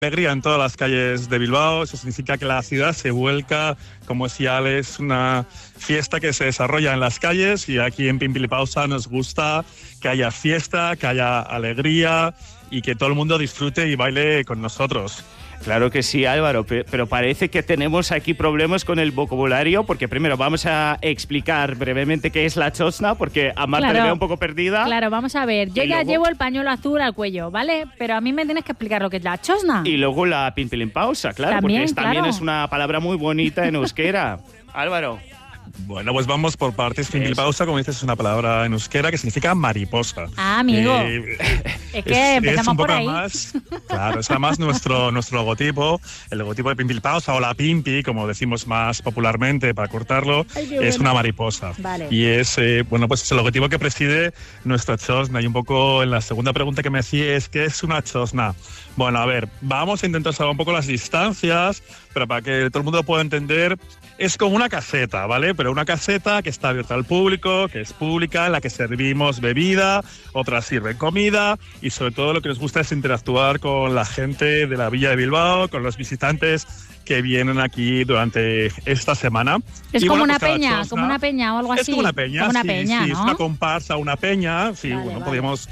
alegría en todas las calles de Bilbao. Eso significa que la ciudad se vuelca, como decía Alex, una fiesta que se desarrolla en las calles, y aquí en Pimpilipausa nos gusta que haya fiesta, que haya alegría y que todo el mundo disfrute y baile con nosotros. Claro que sí, Álvaro, pero parece que tenemos aquí problemas con el vocabulario, porque primero vamos a explicar brevemente qué es la chosna, porque a Marta le veo un poco perdida. Claro, vamos a ver. Yo ya llevo el pañuelo azul al cuello, ¿vale? Pero a mí me tienes que explicar lo que es la chosna. Y luego la pimpilimpausa, claro, también, porque también es una palabra muy bonita en euskera. Álvaro. Bueno, pues vamos por partes. Pimpilipausa, como dices, es una palabra en euskera que significa mariposa. Ah, amigo. Es que empezamos por ahí. Claro, es además nuestro logotipo, el logotipo de Pimpilipausa, o la Pimpi, como decimos más popularmente para cortarlo. Es una mariposa. Vale. Y es, pues es el logotipo que preside nuestra chosna. Y un poco en la segunda pregunta que me hacía ¿qué es una chosna? Bueno, a ver, vamos a intentar saber un poco las distancias, pero para que todo el mundo lo pueda entender. Es como una caseta, ¿vale? Pero una caseta que está abierta al público, que es pública, en la que servimos bebida, otras sirven comida, y sobre todo lo que nos gusta es interactuar con la gente de la Villa de Bilbao, con los visitantes que vienen aquí durante esta semana. Es como una peña, como una peña o algo así. Es como una peña, como una sí, peña, sí, ¿no? es una comparsa, una peña, sí, vale, bueno, vale. podríamos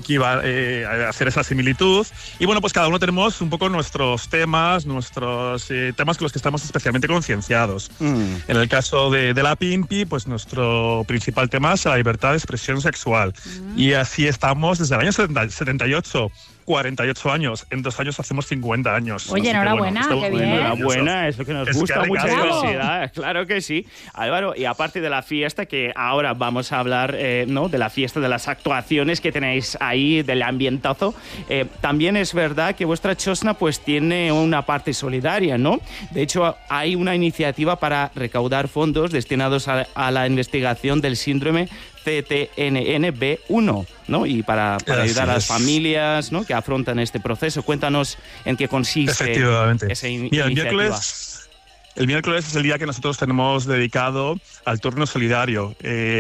hacer esa similitud. Y bueno, pues cada uno tenemos un poco nuestros temas con los que estamos especialmente concienciados. En el caso de la Pimpi, pues nuestro principal tema es la libertad de expresión sexual. Y así estamos desde el año 78. 48 años. En 2 años hacemos 50 años. Oye, enhorabuena, qué bien. Enhorabuena, es lo que nos gusta, mucha Ricardo. diversidad, claro que sí. Álvaro, y aparte de la fiesta, que ahora vamos a hablar ¿no? de la fiesta, de las actuaciones que tenéis ahí, del ambientazo, también es verdad que vuestra chosna pues tiene una parte solidaria, ¿no? De hecho, hay una iniciativa para recaudar fondos destinados a la investigación del síndrome CTNNB1, ¿no? Y para ayudar a las familias, ¿no? que afrontan este proceso. Cuéntanos en qué consiste esa iniciativa. El miércoles es el día que nosotros tenemos dedicado al turno solidario.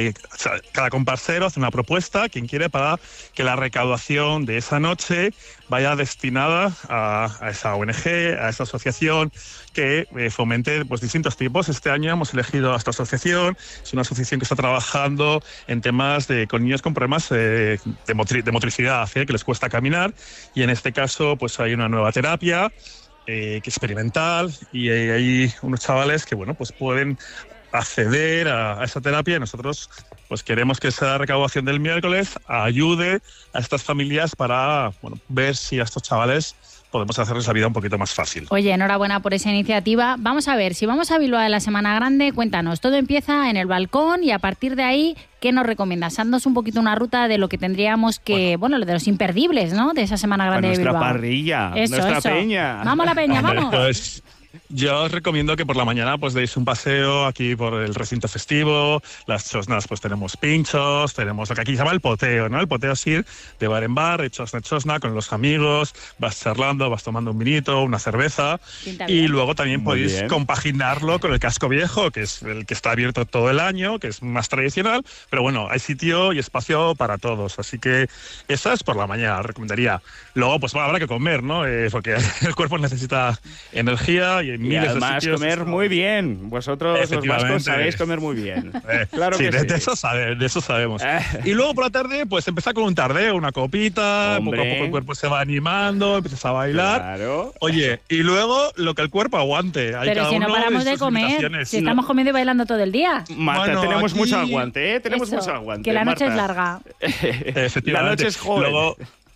Cada comparsero hace una propuesta, quien quiere, para que la recaudación de esa noche vaya destinada a esa ONG, a esa asociación que fomente pues, distintos tipos. Este año hemos elegido a esta asociación. Es una asociación que está trabajando en temas con niños con problemas de motricidad, que les cuesta caminar. Y en este caso pues hay una nueva terapia que experimental, y hay unos chavales que bueno pues pueden acceder a esa terapia, y nosotros pues queremos que esa recaudación del miércoles ayude a estas familias para ver si a estos chavales podemos hacerles la vida un poquito más fácil. Oye, enhorabuena por esa iniciativa. Vamos a ver, si vamos a Bilbao de la Semana Grande, cuéntanos, todo empieza en el balcón y a partir de ahí, ¿qué nos recomiendas? Haznos un poquito una ruta de lo que tendríamos que, de los imperdibles, ¿no? De esa Semana Grande de Bilbao. Nuestra parrilla, nuestra peña. Vamos a la peña, vamos. Pues, yo os recomiendo que por la mañana pues deis un paseo aquí por el recinto festivo. Las chosnas pues tenemos pinchos, tenemos lo que aquí se llama el poteo, ¿no? El poteo es ir de bar en bar, de chosna en chosna, con los amigos, vas charlando, vas tomando un vinito, una cerveza. Y luego también podéis compaginarlo con el casco viejo, que es el que está abierto todo el año, que es más tradicional, pero bueno, hay sitio y espacio para todos, así que esa es por la mañana, recomendaría. Luego pues habrá que comer, ¿no? Porque el cuerpo necesita energía y además comer muy bien. Vosotros los vascos sabéis comer muy bien. Claro sí, que de eso sabemos. Y luego por la tarde pues empezar con un tardeo, una copita, poco a poco el cuerpo se va animando, empiezas a bailar. Claro. Oye, y luego lo que el cuerpo aguante. Pero si no paramos de comer, si estamos comiendo y bailando todo el día. Marta, tenemos mucho aguante, ¿eh? Tenemos mucho aguante. Que la noche es larga. Efectivamente. La noche es joven. Luego,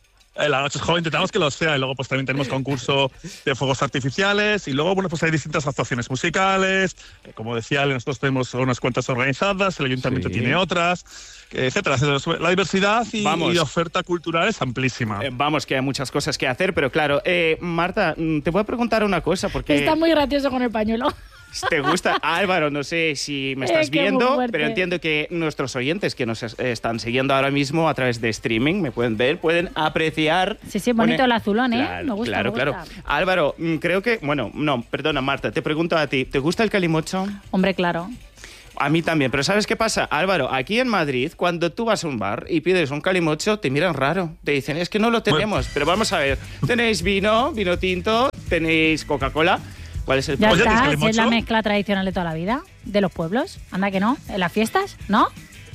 la noche es joven, intentamos que lo sea, y luego pues también tenemos concurso de fuegos artificiales, y luego pues hay distintas actuaciones musicales, como decía, nosotros tenemos unas cuantas organizadas, el ayuntamiento tiene otras, etcétera. La diversidad y oferta cultural es amplísima. Vamos, que hay muchas cosas que hacer, pero claro, Marta, te voy a preguntar una cosa, porque está muy gracioso con el pañuelo. ¿Te gusta? Álvaro, no sé si me estás viendo, pero entiendo que nuestros oyentes que nos están siguiendo ahora mismo a través de streaming, me pueden ver, pueden apreciar. Sí, bonito el azulón, ¿eh? Claro, me gusta, claro. Álvaro, creo que... perdona, Marta, te pregunto a ti, ¿te gusta el calimocho? Hombre, claro. A mí también, pero ¿sabes qué pasa, Álvaro? Aquí en Madrid, cuando tú vas a un bar y pides un calimocho, te miran raro. Te dicen, es que no lo tenemos. Pero vamos a ver, tenéis vino tinto, tenéis Coca-Cola. ¿Cuál es el Ya problema? está, calimocho? es la mezcla tradicional de toda la vida, de los pueblos. Anda que no, en las fiestas, ¿no?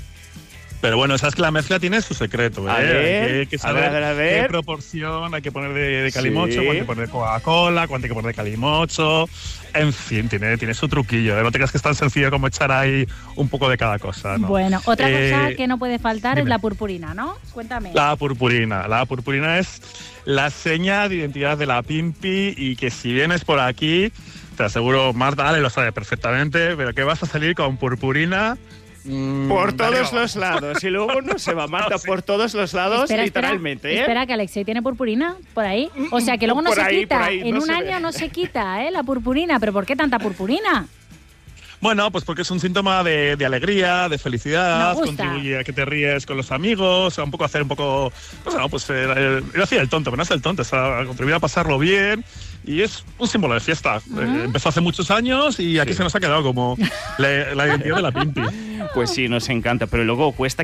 Pero bueno, sabes que la mezcla tiene su secreto, ¿eh? A ver, Hay que saber a ver. qué proporción hay que poner de calimocho, Sí. cuánto hay que poner de Coca-Cola, cuánto hay que poner de calimocho. En fin, tiene su truquillo, ¿eh? No te creas que es tan sencillo como echar ahí un poco de cada cosa, ¿no? Bueno, otra cosa que no puede faltar es dime. la purpurina, ¿no? Cuéntame. La purpurina. La purpurina es la seña de identidad de la Pimpi y que si vienes por aquí, te aseguro, Marta Ale lo sabe perfectamente, pero que vas a salir con purpurina. Por de todos arriba los lados. Y luego no se va, Marta, por todos los lados, literalmente. ¿eh? Espera, que Alexei tiene purpurina por ahí. O sea, que luego no Por se ahí, quita. por ahí, En no un se año ve. no se quita, la purpurina. ¿Pero por qué tanta purpurina? Bueno, pues porque es un síntoma de alegría, de felicidad, Me gusta. contribuye a que te ríes con los amigos, a un poco hacer un poco, pues, no, pues yo hacía el tonto, pero no es el tonto, es a contribuir a pasarlo bien y es un símbolo de fiesta. Empezó hace muchos años y aquí se nos ha quedado como la identidad de la Pimpi. Pues sí, nos encanta, pero luego cuesta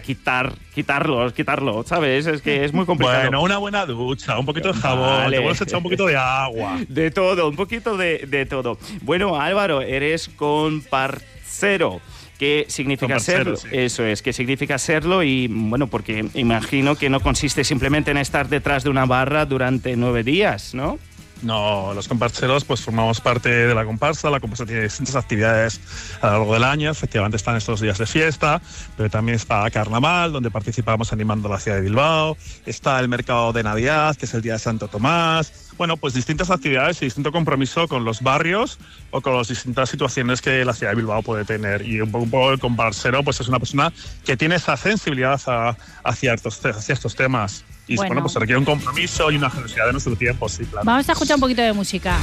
quitarlo, ¿sabes? Es que es muy complicado. Bueno, una buena ducha, un poquito de jabón, Vale. te vuelves a echar un poquito de agua. De todo, un poquito de todo. Bueno, Álvaro, eres comparcero. ¿Qué significa Comparcero, serlo? sí. Eso es, ¿qué significa serlo? Y bueno, porque imagino que no consiste simplemente en estar detrás de una barra durante 9 días, ¿no? No, los comparseros pues formamos parte de la comparsa. La comparsa tiene distintas actividades a lo largo del año. Efectivamente están estos días de fiesta, pero también está Carnaval, donde participamos animando la ciudad de Bilbao. Está el mercado de Navidad, que es el día de Santo Tomás. Bueno, pues distintas actividades y distinto compromiso con los barrios o con las distintas situaciones que la ciudad de Bilbao puede tener. Y un poco el comparsero pues es una persona que tiene esa sensibilidad hacia estos temas. Y Bueno. pues se requiere un compromiso y una generosidad de nuestro tiempo, sí, claro. Vamos a escuchar un poquito de música.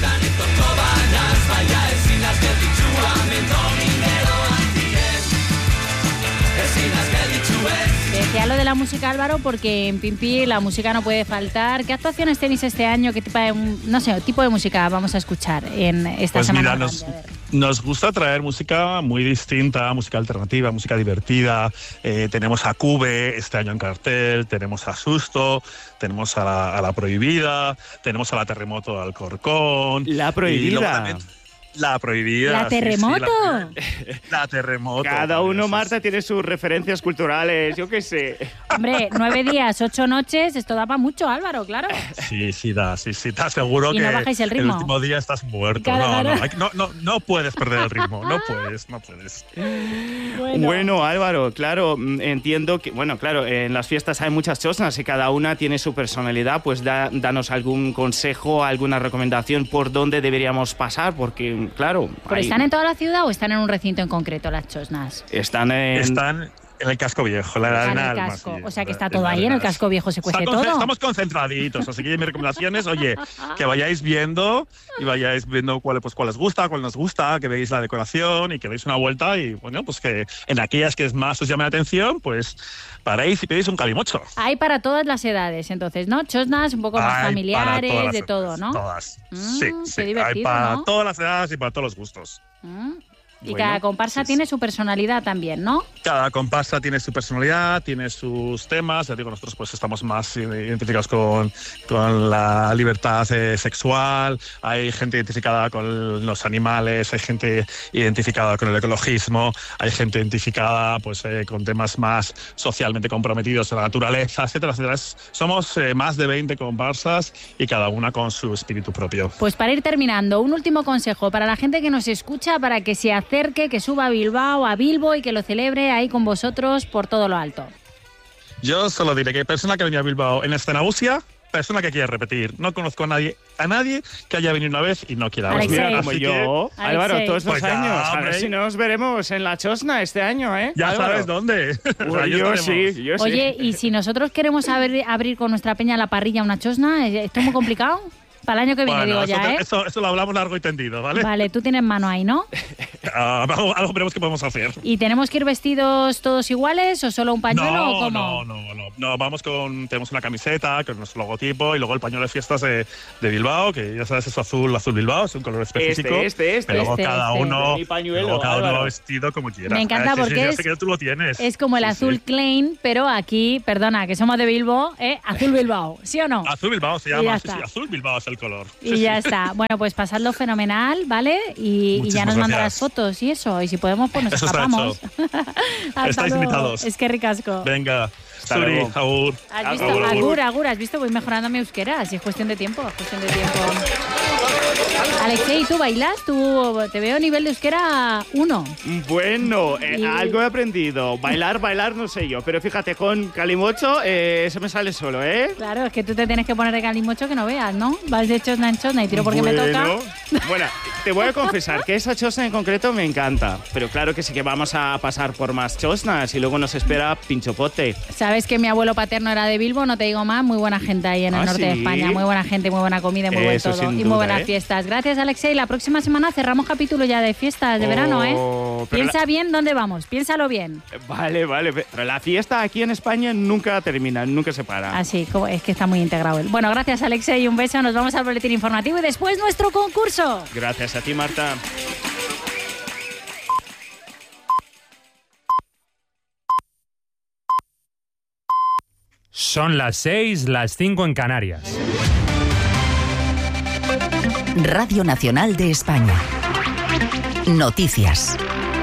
Decía lo de la música, Álvaro, porque en Pimpi la música no puede faltar. ¿Qué actuaciones tenéis este año? ¿Qué tipo de música vamos a escuchar en esta Pues semana? mira, grande? A ver. nos gusta traer música muy distinta, música alternativa, música divertida. Tenemos a Cube este año en cartel, tenemos a Susto, tenemos a la Prohibida, tenemos a la Terremoto de Alcorcón. La y luego Prohibida. también La Prohibida. ¿La sí, sí, Terremoto? la Terremoto. Cada uno, sí, Marta, tiene sus referencias culturales, yo qué sé. Hombre, 9 días, 8 noches, esto da para mucho, Álvaro, claro. Sí, te aseguro Y que no bajáis el ritmo. último día estás muerto. Claro, No puedes perder el ritmo, no puedes. Bueno, Álvaro, claro, entiendo que, bueno, claro, en las fiestas hay muchas chosnas y cada una tiene su personalidad, pues danos algún consejo, alguna recomendación por dónde deberíamos pasar, porque, claro... ¿Pero están en toda la ciudad o están en un recinto en concreto las chosnas? Están en... Están en el casco viejo, la En arena el del casco. Masí, O sea que está en todo ahí en el Arenas. casco viejo, se cuece todo. Estamos concentraditos, así que mi recomendación es, oye, que vayáis viendo y vayáis viendo cuál les gusta, cuál nos gusta, que veáis la decoración y que deis una vuelta y, bueno, pues que en aquellas que más os llame la atención, pues paráis y pedís un calimocho. Hay para todas las edades, entonces, ¿no? Chosnas un poco más Hay para familiares, todas las de todo, edades, ¿no? Todas. Mm, Sí, qué sí. Hay divertido, para ¿no? todas las edades y para todos los gustos. Mm. Y Bueno, cada comparsa sí, tiene sí. su personalidad también, ¿no? Cada comparsa tiene su personalidad, tiene sus temas. Ya digo, nosotros pues estamos más identificados con la libertad sexual. Hay gente identificada con los animales, hay gente identificada con el ecologismo, hay gente identificada pues con temas más socialmente comprometidos en la naturaleza, etcétera, etcétera. Somos más de 20 comparsas y cada una con su espíritu propio. Pues para ir terminando, un último consejo para la gente que nos escucha, para que se acerque, que suba a Bilbao, a Bilbo y que lo celebre ahí con vosotros por todo lo alto. Yo solo diré que persona que venía a Bilbao en Escenabusia, persona que quiere repetir. No conozco a nadie que haya venido una vez y no quiera Alexei. volver. Mira, como Así yo, Alexei. Álvaro, todos los Pues ya, años. A ver hombre. si nos veremos en la chosna este año, ¿eh? Ya Álvaro. sabes dónde. Ahí Yo estaremos. sí, yo sí. Oye, y si nosotros queremos abrir con nuestra peña la parrilla una chosna, ¿esto es muy complicado? Para el año que viene, Bueno, digo ya, ¿eh? eso lo hablamos largo y tendido, ¿vale? Vale, tú tienes mano ahí, ¿no? algo veremos que podemos hacer. ¿Y tenemos que ir vestidos todos iguales o solo un pañuelo o cómo? No, tenemos una camiseta con nuestro logotipo y luego el pañuelo de fiestas de Bilbao, que ya sabes, es azul Bilbao, es un color específico. Pero luego cada uno vestido como quiera. Me encanta porque sé que tú lo tienes. Es como el azul Klein, pero aquí, perdona, que somos de Bilbao, azul Bilbao, ¿sí o no? Azul Bilbao se llama, azul Bilbao es el color. Y ya está. Bueno, pues pasadlo fenomenal, ¿vale? Y ya nos mandarás fotos y eso. Y si podemos, pues nos escapamos. Estáis invitados. Es que ricasco. Venga. Suri, agur. ¿Has visto? Agur, ¿has visto? Voy mejorando mi euskera, si es cuestión de tiempo, Alexei, ¿tú bailas? Te veo nivel de euskera 1. Bueno, algo he aprendido. Bailar no sé yo, pero fíjate, con calimocho se me sale solo, ¿eh? Claro, es que tú te tienes que poner de calimocho que no veas, ¿no? Vas de chosna en chosna y tiro porque me toca. Bueno, te voy a confesar que esa chosna en concreto me encanta, pero claro que sí que vamos a pasar por más chosnas y luego nos espera pinchopote. Sabes que mi abuelo paterno era de Bilbo, no te digo más, muy buena gente ahí en el norte de España, muy buena gente, muy buena comida, muy buen todo y muy buenas fiestas. Gracias, Alexei. La próxima semana cerramos capítulo ya de fiestas de verano, ¿eh? Piensa bien dónde vamos, piénsalo bien. Vale, pero la fiesta aquí en España nunca termina, nunca se para. Así, es que está muy integrado él. Bueno, gracias, Alexei, un beso, nos vamos al boletín informativo y después nuestro concurso. Gracias a ti, Marta. Son las 6, las 5 en Canarias. Radio Nacional de España. Noticias.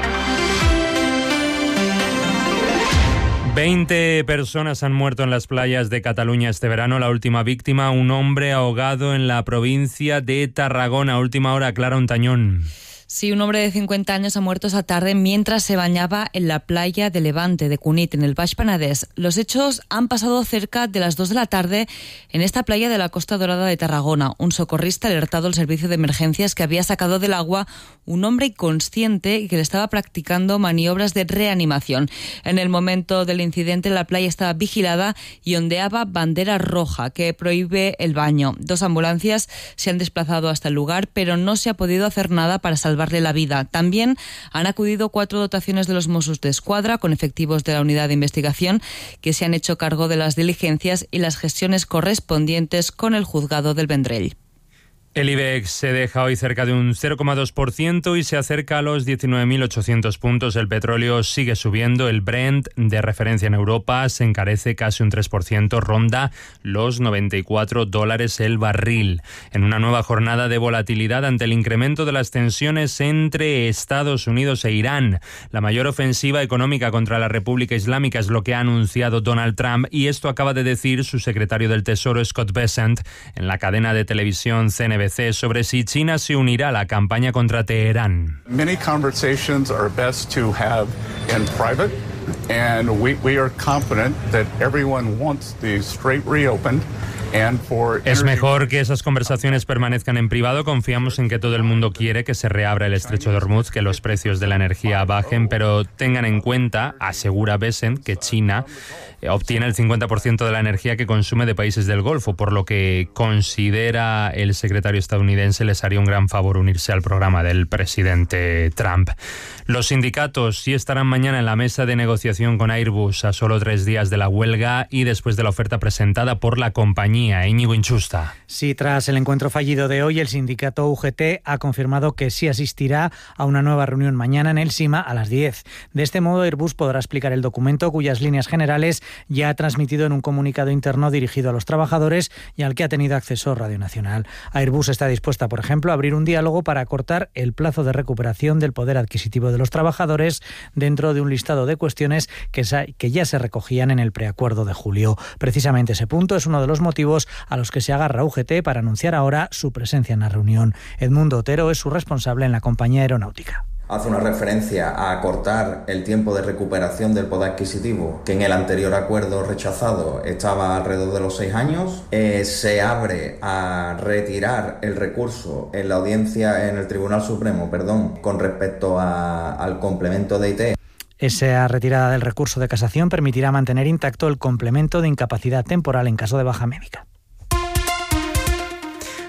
20 personas han muerto en las playas de Cataluña este verano. La última víctima, un hombre ahogado en la provincia de Tarragona. Última hora, Clara Ontañón. Sí, un hombre de 50 años ha muerto esa tarde mientras se bañaba en la playa de Levante, de Cunit, en el Baix Penedès. Los hechos han pasado cerca de las 2 de la tarde en esta playa de la Costa Dorada de Tarragona. Un socorrista ha alertado al servicio de emergencias que había sacado del agua un hombre inconsciente y que le estaba practicando maniobras de reanimación. En el momento del incidente, la playa estaba vigilada y ondeaba bandera roja que prohíbe el baño. 2 ambulancias se han desplazado hasta el lugar, pero no se ha podido hacer nada para salvarle la vida. También han acudido 4 dotaciones de los Mossos d'Esquadra con efectivos de la unidad de investigación que se han hecho cargo de las diligencias y las gestiones correspondientes con el juzgado del Vendrell. El IBEX se deja hoy cerca de un 0,2% y se acerca a los 19.800 puntos. El petróleo sigue subiendo. El Brent, de referencia en Europa, se encarece casi un 3%, ronda los $94 el barril. En una nueva jornada de volatilidad ante el incremento de las tensiones entre Estados Unidos e Irán. La mayor ofensiva económica contra la República Islámica es lo que ha anunciado Donald Trump, y esto acaba de decir su secretario del Tesoro, Scott Bessent, en la cadena de televisión CNBC, sobre si China se unirá a la campaña contra Teherán. Many conversations are best to have in private, and we are confident that everyone wants the Strait reopened. Es mejor que esas conversaciones permanezcan en privado. Confiamos en que todo el mundo quiere que se reabra el estrecho de Hormuz, que los precios de la energía bajen, pero tengan en cuenta, asegura Bessent, que China obtiene el 50% de la energía que consume de países del Golfo, por lo que considera el secretario estadounidense les haría un gran favor unirse al programa del presidente Trump. Los sindicatos sí estarán mañana en la mesa de negociación con Airbus a solo 3 días de la huelga y después de la oferta presentada por la compañía. Íñigo Inchusta. Sí, tras el encuentro fallido de hoy, el sindicato UGT ha confirmado que sí asistirá a una nueva reunión mañana en el SIMA a las 10. De este modo, Airbus podrá explicar el documento cuyas líneas generales ya ha transmitido en un comunicado interno dirigido a los trabajadores y al que ha tenido acceso Radio Nacional. Airbus está dispuesta, por ejemplo, a abrir un diálogo para acortar el plazo de recuperación del poder adquisitivo de los trabajadores dentro de un listado de cuestiones que ya se recogían en el preacuerdo de julio. Precisamente ese punto es uno de los motivos a los que se agarra UGT para anunciar ahora su presencia en la reunión. Edmundo Otero es su responsable en la compañía aeronáutica. Hace una referencia a acortar el tiempo de recuperación del poder adquisitivo, que en el anterior acuerdo rechazado estaba alrededor de los 6 años. Se abre a retirar el recurso en la audiencia, en el Tribunal Supremo, con respecto al complemento de IT. Esa retirada del recurso de casación permitirá mantener intacto el complemento de incapacidad temporal en caso de baja médica.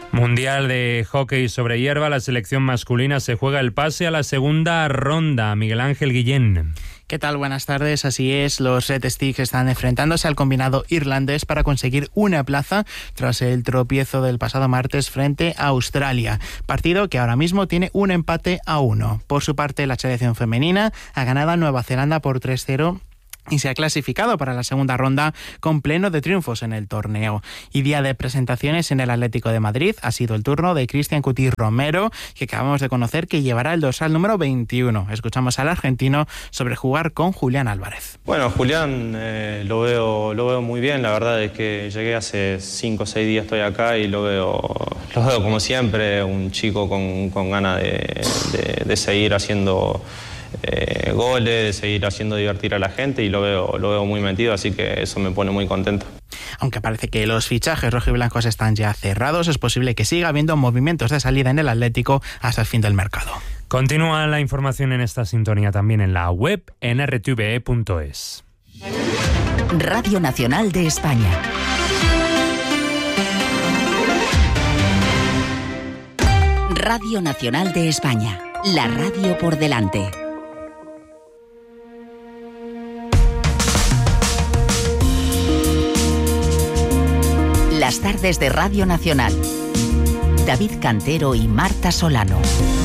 Mundial de hockey sobre hierba, la selección masculina se juega el pase a la segunda ronda. Miguel Ángel Guillén. ¿Qué tal? Buenas tardes. Así es, los Red Sticks están enfrentándose al combinado irlandés para conseguir una plaza tras el tropiezo del pasado martes frente a Australia. Partido que ahora mismo tiene un empate a 1. Por su parte, la selección femenina ha ganado a Nueva Zelanda por 3-0 y se ha clasificado para la segunda ronda con pleno de triunfos en el torneo. Y día de presentaciones en el Atlético de Madrid ha sido el turno de Cristian Cuti Romero, que acabamos de conocer que llevará el dorsal número 21. Escuchamos al argentino sobre jugar con Julián Álvarez. Bueno, Julián lo veo muy bien. La verdad es que llegué hace 5 o 6 días, estoy acá y lo veo como siempre, un chico con ganas de seguir haciendo goles, de seguir haciendo divertir a la gente, y lo veo muy metido, así que eso me pone muy contento. Aunque parece que los fichajes rojiblancos están ya cerrados, es posible que siga habiendo movimientos de salida en el Atlético hasta el fin del mercado. Continúa la información en esta sintonía también en la web en rtve.es. Radio Nacional de España. Radio Nacional de España. La radio por delante. Las tardes de Radio Nacional. David Cantero y Marta Solano.